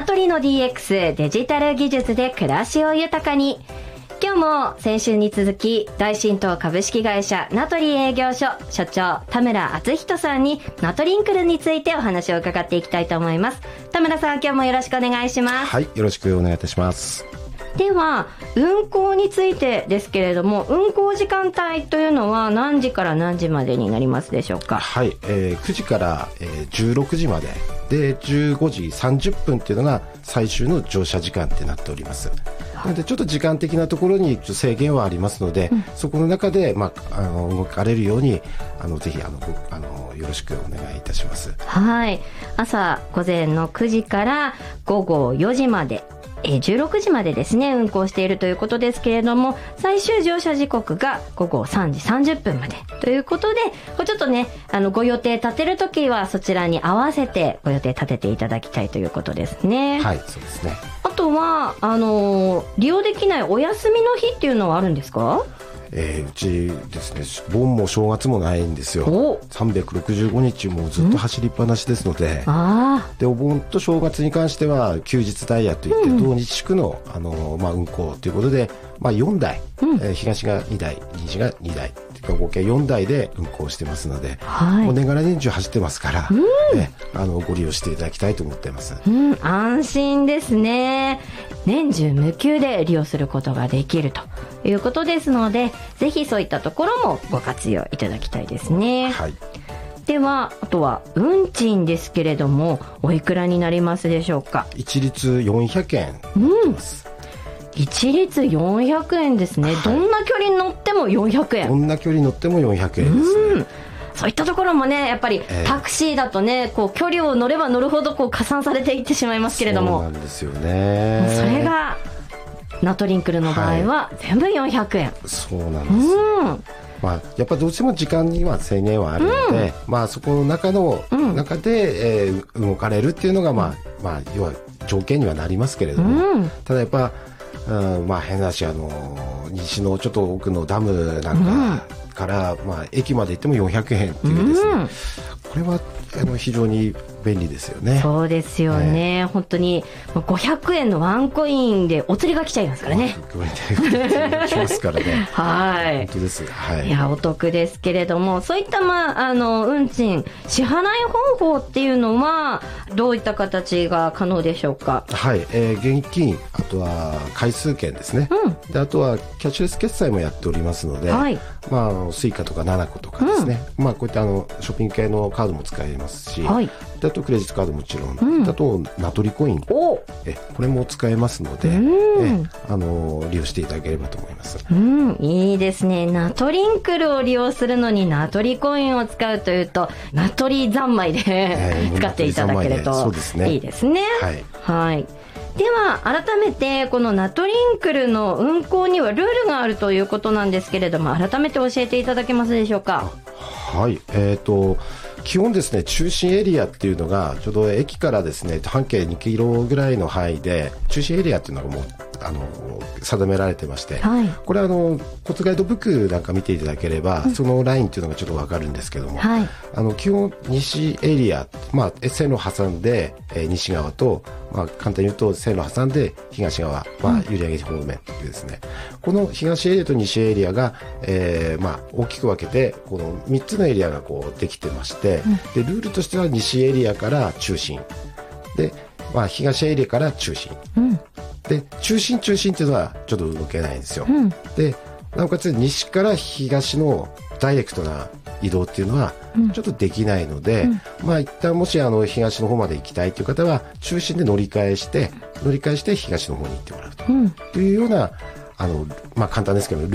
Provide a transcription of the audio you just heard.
トリの DX デジタル技術で暮らしを豊かに。今日も先週に続き大新東株式会社名取営業所所長田村敦人さんにナトリンクルについてお話を伺っていきたいと思います。田村さん、今日もよろしくお願いします。 はい、よろしくお願いいたします。 では運行についてですけれども、運行時間帯というのは何時から何時までになりますでしょうか？ はい、9時から、16時までで15時30分っていうのが最終の乗車時間ってなっております。なのでちょっと時間的なところに制限はありますので、そこの中で、動かれるようにぜひよろしくお願いいたします。 はい、朝午前の9時から午後4時まで16時までですね運行しているということですけれども、最終乗車時刻が午後3時30分までということで、ちょっとねご予定立てるときはそちらに合わせてご予定立てていただきたいということですね。 はい、そうですね。 あとは利用できないお休みの日っていうのはあるんですか？ うちですね、盆も正月もないんですよ。365日もずっと走りっぱなしですので、でお盆と正月に関しては休日ダイヤといって同日祝の、運行ということで、4台、東が2台西が2台合計4台で運行してますので、もう年がら年中走ってますから、ご利用していただきたいと思っています。 安心ですね。年中無休で利用することができるということですので、ぜひそういったところもご活用いただきたいですね。 はい。 ではあとは運賃ですけれども、おいくらになりますでしょうか？ 一律400円になります。 一律400円ですね。どんな距離乗っても400円。 どんな距離乗っても400円ですね。 そういったところもね、やっぱりタクシーだとね、距離を乗れば乗るほど加算されていってしまいますけれども、 そうなんですよね。 それがナトリンクルの場合は全部400円。 そうなんです。やっぱどうしても時間には制限はあるので、そこの中で、動かれるっていうのが要は条件にはなりますけれども、ただやっぱ変な話西のちょっと奥のダムなんかから、駅まで行っても400円っていうですね、これは非常に便利ですよね。 そうですよね、本当に500円のワンコインでお釣りが来ちゃいますからね。 来ますからね。 はい、 本当です。はい。 いやお得ですけれども、そういった運賃支払い方法っていうのはどういった形が可能でしょうか？はい、 現金、あとは回数券ですね。であとはキャッシュレス決済もやっておりますので、スイカとかナナコとかですね、こういったショッピング系のカードも使えますし、あとクレジットカードもちろん、あとナトリコイン、これも使えますので、利用していただければと思います。 いいですね。ナトリンクルを利用するのにナトリコインを使うというと、ナトリ三昧で使っていただけるといいですね。はい。では改めてこのナトリンクルの運行にはルールがあるということなんですけれども、改めて教えていただけますでしょうか？ はい、基本ですね、中心エリアっていうのがちょうど駅からですね半径2キロぐらいの範囲で中心エリアっていうのがもう定められてまして、これは交通ガイドブックなんか見ていただければ、そのラインっていうのがちょっと分かるんですけども、基本西エリア、線路挟んで、西側と、簡単に言うと線路挟んで東側、閖上方面っていうですね、この東エリアと西エリアが、大きく分けてこの3つのエリアができてまして、でルールとしては西エリアから中心で、東エリアから中心、で中心っていうのはちょっと動けないんですよ。でなおかつ西から東のダイレクトな移動っていうのはちょっとできないので、一旦もし東の方まで行きたいという方は中心で乗り換えして東の方に行ってもらうというような簡単ですけど